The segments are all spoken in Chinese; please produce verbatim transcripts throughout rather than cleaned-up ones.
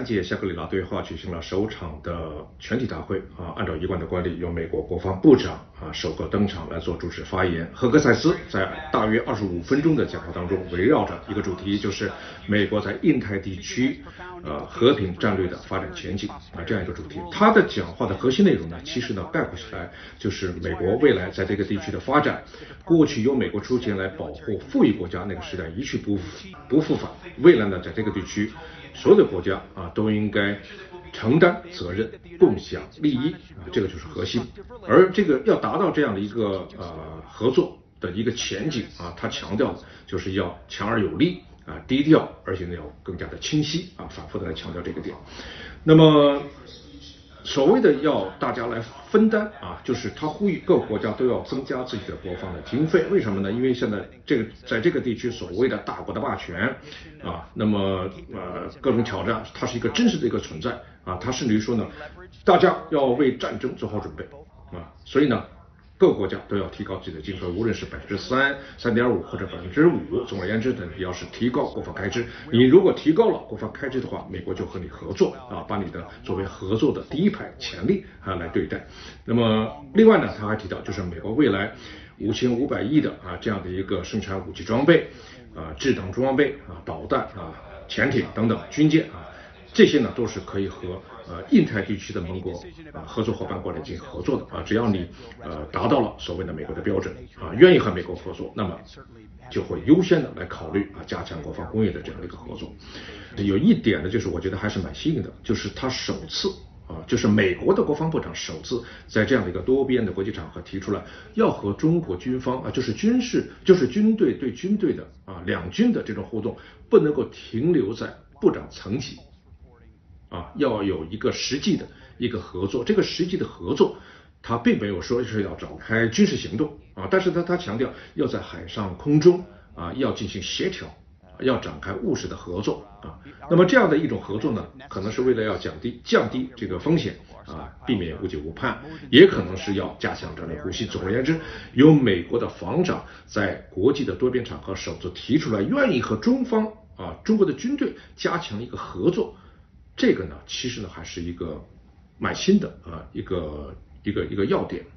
三届香格里拉对话举行了首场的全体大会啊，按照一贯的惯例，由美国国防部长啊首个登场来做主旨发言。赫格塞斯在大约二十五分钟的讲话当中，围绕着一个主题，就是美国在印太地区呃和平战略的发展前景啊这样一个主题。他的讲话的核心内容呢，其实呢概括起来就是美国未来在这个地区的发展。过去由美国出钱来保护富裕国家那个时代一去不不复返，未来呢在这个地区。所有的国家啊都应该承担责任，共享利益啊，这个就是核心。而这个要达到这样的一个呃合作的一个前景啊，他强调的就是要强而有力啊，低调，而且呢要更加的清晰啊，反复的来强调这个点。那么所谓的要大家来分担啊，就是他呼吁各国家都要增加自己的国防的经费。为什么呢？因为现在这个在这个地区所谓的大国的霸权啊，那么呃各种挑战，它是一个真实的一个存在啊。它甚至于说呢，大家要为战争做好准备啊。所以呢，各个国家都要提高自己的经费，无论是百分之三、三点五或者百分之五，总而言之呢，要是提高国防开支。你如果提高了国防开支的话，美国就和你合作啊，把你的作为合作的第一排潜力啊来对待。那么另外呢，他还提到，就是美国未来五千五百亿的啊这样的一个生产武器装备啊、制导装备啊、导弹啊、潜艇等等军舰啊。这些呢都是可以和呃印太地区的盟国啊合作伙伴国来进行合作的啊，只要你呃达到了所谓的美国的标准啊，愿意和美国合作，那么就会优先的来考虑啊加强国防工业的这样的一个合作。有一点呢，就是我觉得还是蛮新颖的，就是他首次啊，就是美国的国防部长首次在这样的一个多边的国际场合提出来，要和中国军方啊，就是军事，就是军队对军队的啊两军的这种互动，不能够停留在部长层级。啊，要有一个实际的一个合作，这个实际的合作，他并没有说是要展开军事行动啊，但是他他强调要在海上空中啊要进行协调，要展开务实的合作啊。那么这样的一种合作呢，可能是为了要降低降低这个风险啊，避免误解误判，也可能是要加强战略互信。总而言之，由美国的防长在国际的多边场合首次提出来，愿意和中方啊中国的军队加强一个合作。这个呢，其实呢还是一个蛮新的啊一个一个一个要点。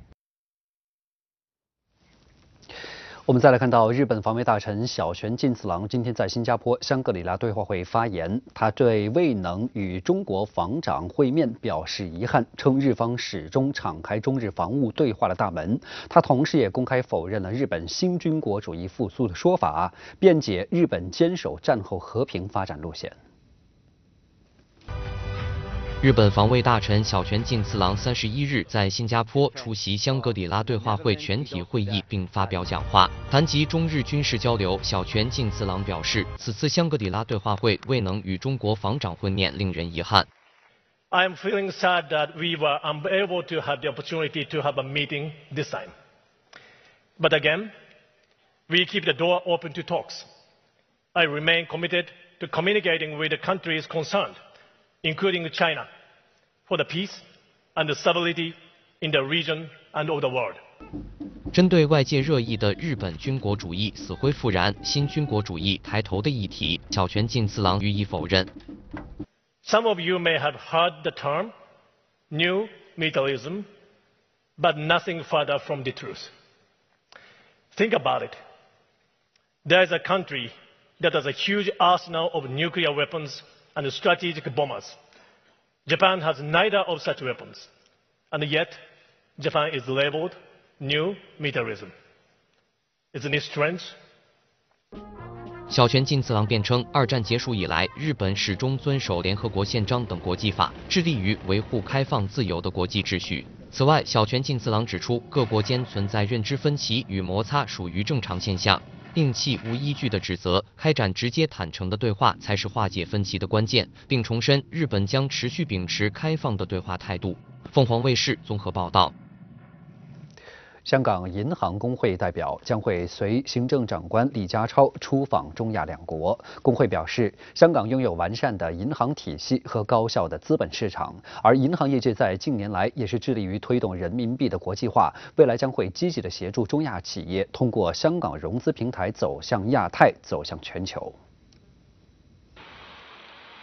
我们再来看到日本防卫大臣小泉进次郎今天在新加坡香格里拉对话会发言，他对未能与中国防长会面表示遗憾，称日方始终敞开中日防务对话的大门。他同时也公开否认了日本新军国主义复苏的说法，辩解日本坚守战后和平发展路线。 日本防卫大臣小泉进次郎三十一日在新加坡出席香格里拉对话会全体会议并发表讲话，谈及中日军事交流，小泉进次郎表示，此次香格里拉对话会未能与中国防长会面，令人遗憾。 I am feeling sad that we were unable to have the opportunity to have a meeting this time. But again, we keep the door open to talks. I remain committed to communicating with the countries concerned, including China, for the peace and the stability in the region and of the world. 针对外界热议的日本军国主义死灰复燃、新军国主义抬头的议题，小泉进次郎予以否认。 Some of you may have heard the term new militarism, but nothing further from the truth. Think about it. There is a country that has a huge arsenal of nuclear weapons and strategic bombers. Japan has neither of such weapons, and yet Japan is labeled new militarism. Isn't it strange? 小泉进次郎辩称，二战结束以来，日本始终遵守联合国宪章等国际法，致力于维护开放自由的国际秩序。此外，小泉进次郎指出，各国间存在认知分歧与摩擦属于正常现象。摒弃无依据的指责，开展直接坦诚的对话才是化解分歧的关键，并重申日本将持续秉持开放的对话态度。凤凰卫视综合报道。 香港银行工会代表将会随行政长官李家超出访中亚两国。工会表示，香港拥有完善的银行体系和高效的资本市场，而银行业界在近年来也是致力于推动人民币的国际化，未来将会积极的协助中亚企业通过香港融资平台走向亚太，走向全球。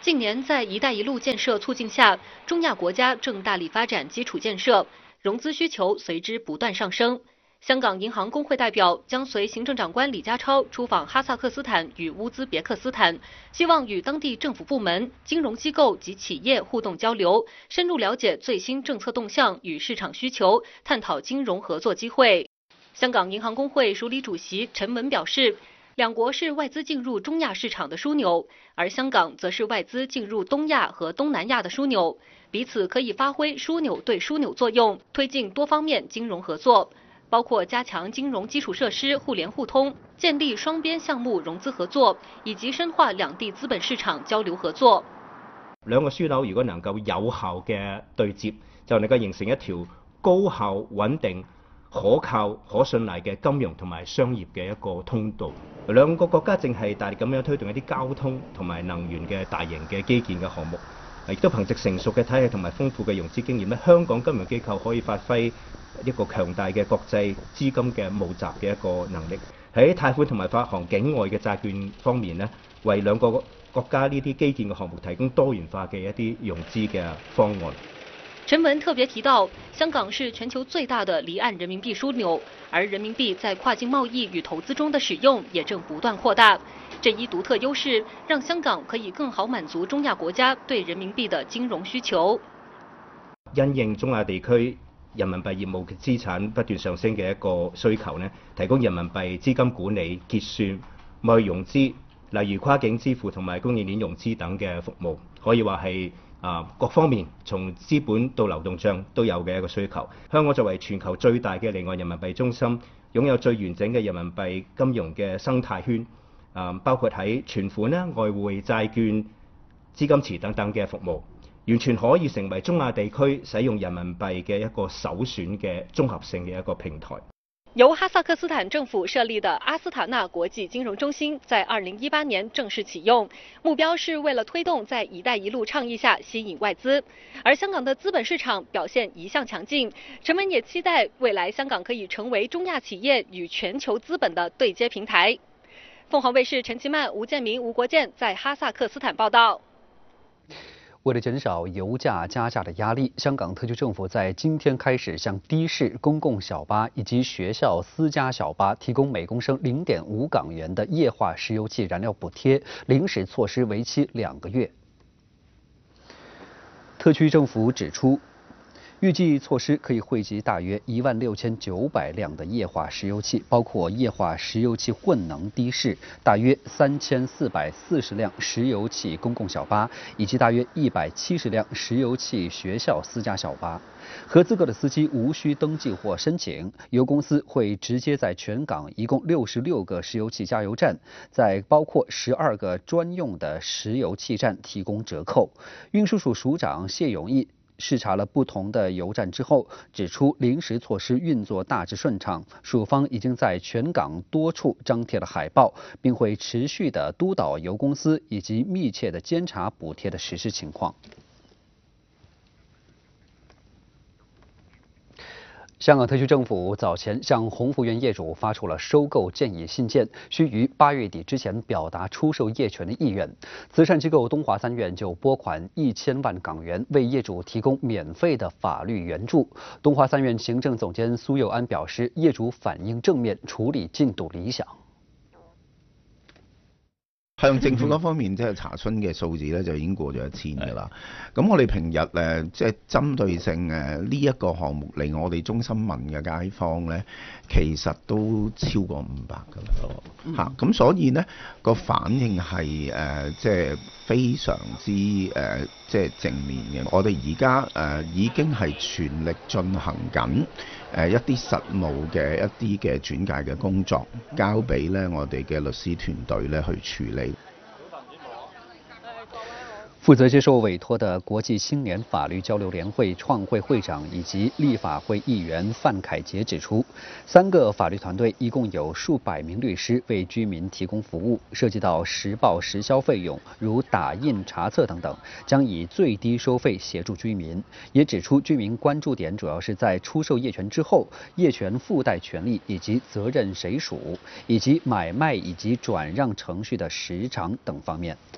近年在“一带一路”建设促进下，中亚国家正大力发展基础建设，融资需求随之不断上升。香港银行工会代表将随行政长官李家超出访哈萨克斯坦与乌兹别克斯坦，希望与当地政府部门、金融机构及企业互动交流，深入了解最新政策动向与市场需求，探讨金融合作机会。香港银行工会署理主席陈文表示，两国是外资进入中亚市场的枢纽，而香港则是外资进入东亚和东南亚的枢纽，彼此可以发挥枢纽对枢纽作用，推进多方面金融合作，包括加強金融基礎設施互聯互通，建立雙邊項目融資合作，以及深化兩地資本市場交流合作。 兩個樞紐如果能夠有效嘅對接，就能夠形成一條高效、穩定、可靠、可信賴嘅金融同埋商業嘅一個通道。兩個國家正係大力咁樣推動一啲交通同埋能源嘅大型嘅基建嘅項目，亦都憑藉成熟嘅體系同埋豐富嘅融資經驗咧，香港金融機構可以發揮一個強大嘅國際資金嘅募集嘅一個能力，喺貸款同埋發行境外嘅債券方面咧，為兩個國家呢啲基建嘅項目提供多元化嘅一啲融資嘅方案。 陈文特别提到，香港是全球最大的离岸人民币枢纽，而人民币在跨境贸易与投资中的使用也正不断扩大。这一独特优势让香港可以更好滿足中亞國家對人民幣的金融需求。 因應中亞地區人民幣業務嘅資產不斷上升嘅一個需求呢，提供人民幣資金管理、結算、貿易融資，例如跨境支付同埋供應鏈融資等嘅服務，可以話係啊各方面從資本到流動帳都有嘅一個需求。香港作為全球最大嘅離岸人民幣中心，擁有最完整嘅人民幣金融嘅生態圈，啊包括喺存款啦、外匯、債券、資金池等等嘅服務，完全可以成為中亞地區使用人民幣嘅一個首選嘅綜合性嘅一個平台。 由哈薩克斯坦政府設立的阿斯塔納國際金融中心在二零一八年正式啟用，目標是為了推動在“一帶一路”倡議下吸引外資。而香港的資本市場表現一向強勁，陳文也期待未來香港可以成為中亞企業與全球資本的對接平台。鳳凰衛視陳其曼、吳建明、吳國健在哈薩克斯坦報道。 为了减少油价加價的壓力，香港特區政府在今天開始向的士、公共小巴以及學校私家小巴提供每公升零點五港元的液化石油氣燃料補貼，臨時措施為期兩個月。特區政府指出，預計措施可以惠及大約一萬六千九百輛的液化石油氣，包括液化石油氣混能的士，大約三千四百四十輛石油氣公共小巴，以及大約一百七十輛石油氣學校私家小巴。合資格的司機無需登記或申請，油公司會直接在全港一共六十六個石油氣加油站，在包括十二個專用的石油氣站提供折扣。運輸署署長謝永毅視察了不同的油站之後，指出臨時措施運作大致順暢，署方已經在全港多處張貼了海報，並會持續的督導油公司以及密切的監察補貼的實施情況。香港特區政府早前向鴻福園業主發出了收購建議信件，需於八月底之前表達出售業權的意願。慈善機構東華三院就撥款一千萬港元為業主提供免費的法律援助。東華三院行政總監蘇佑安表示，業主反應正面，處理進度理想。 向政府嗰方面即係查詢嘅數字咧，就已經過咗一千㗎啦。咁我哋平日誒即係針對性誒呢一個項目嚟我哋中心問嘅街坊咧，其實都超過五百㗎啦。嚇、嗯，咁所以呢個反應係誒即係非常之誒即係正面嘅。我哋而家誒已經係全力進行緊誒一啲實務嘅一啲嘅轉介嘅工作，交俾咧我哋嘅律師團隊咧去處理。 負責接受委託的國際青年法律交流聯會創會會長以及立法會議員范凱傑指出，三個法律團隊一共有數百名律師為居民提供服務，涉及到實報實銷費用，如打印、查冊等等，將以最低收費協助居民。也指出，居民關注點主要是在出售業權之後，業權附帶權利以及責任誰屬，以及買賣以及轉讓程序的時長等方面。